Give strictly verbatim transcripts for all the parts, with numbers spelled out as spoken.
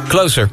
Closer.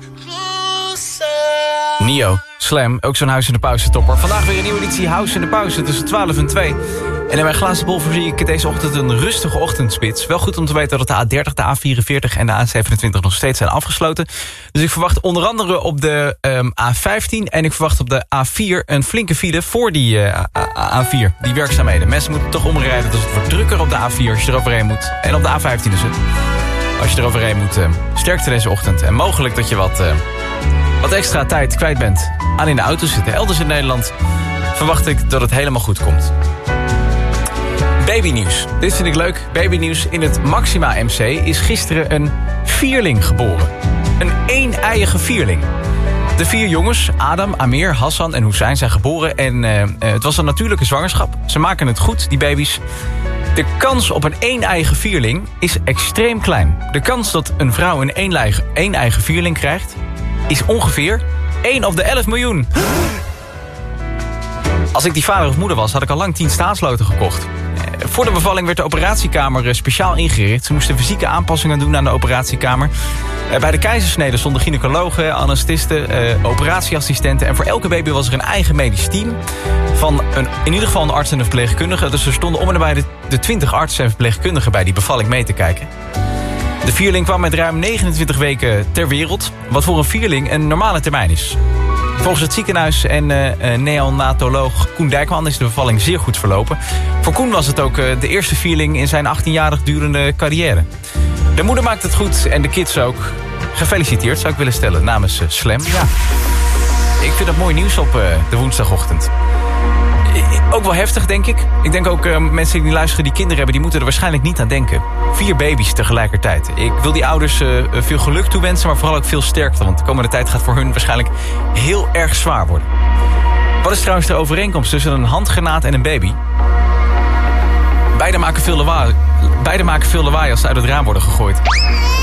Nio, Slam, ook zo'n Huis in de Pauze topper. Vandaag weer een nieuwe editie House in de Pauze tussen twaalf en twee. En in mijn glazen bol voorzie ik deze ochtend een rustige ochtendspits. Wel goed om te weten dat de A dertig, de A vierenveertig en de A zevenentwintig nog steeds zijn afgesloten. Dus ik verwacht onder andere op de um, A vijftien en ik verwacht op de A vier een flinke file voor die uh, A vier, die werkzaamheden. Mensen moeten toch omrijden, dus het wordt drukker op de A vier als je eroverheen moet. En op de A vijftien is het. Als je eroverheen moet, uh, sterkte deze ochtend. En mogelijk dat je wat, uh, wat extra tijd kwijt bent aan in de auto zitten. Elders in Nederland verwacht ik dat het helemaal goed komt. Babynieuws. Dit vind ik leuk. Babynieuws. In het Maxima M C is gisteren een vierling geboren. Een een-eiige vierling. De vier jongens, Adam, Amir, Hassan en Hussein, zijn geboren. En uh, het was een natuurlijke zwangerschap. Ze maken het goed, die baby's. De kans op een een-eiige vierling is extreem klein. De kans dat een vrouw een een-eigen, een-eigen vierling krijgt is ongeveer één op de elf miljoen. Als ik die vader of moeder was, had ik al lang tien staatsloten gekocht. Voor de bevalling werd de operatiekamer speciaal ingericht. Ze moesten fysieke aanpassingen doen aan de operatiekamer. Bij de keizersnede stonden gynaecologen, anestisten, operatieassistenten. En voor elke baby was er een eigen medisch team. Van een, in ieder geval een arts en een verpleegkundige. Dus er stonden om en nabij de, de twintig artsen en verpleegkundigen bij die bevalling mee te kijken. De vierling kwam met ruim negenentwintig weken ter wereld. Wat voor een vierling een normale termijn is. Volgens het ziekenhuis en uh, neonatoloog Koen Dijkman is de bevalling zeer goed verlopen. Voor Koen was het ook uh, de eerste vierling in zijn achttienjarig durende carrière. De moeder maakt het goed en de kids ook. Gefeliciteerd zou ik willen stellen namens uh, Slam. Ja. Ik vind dat mooi nieuws op uh, de woensdagochtend. Ook wel heftig, denk ik. Ik denk ook uh, mensen die luisteren die kinderen hebben, die moeten er waarschijnlijk niet aan denken. Vier baby's tegelijkertijd. Ik wil die ouders uh, veel geluk toewensen, maar vooral ook veel sterkte. Want de komende tijd gaat voor hun waarschijnlijk heel erg zwaar worden. Wat is trouwens de overeenkomst tussen een handgranaat en een baby? Beide maken veel lawaai, beide maken veel lawaai als ze uit het raam worden gegooid.